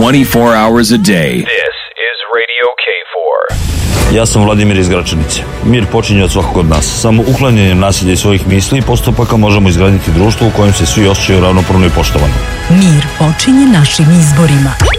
24 hours a day. This is Radio K4. Ja sam Vladimir iz Gračanice. Mir počinje od svakog od nas. Samo uklanjanjem nasilja i svojih misli i postupaka možemo izgraditi društvo u kojem se svi osjećaju ravnopravno i poštovano. Mir počinje našim izborima.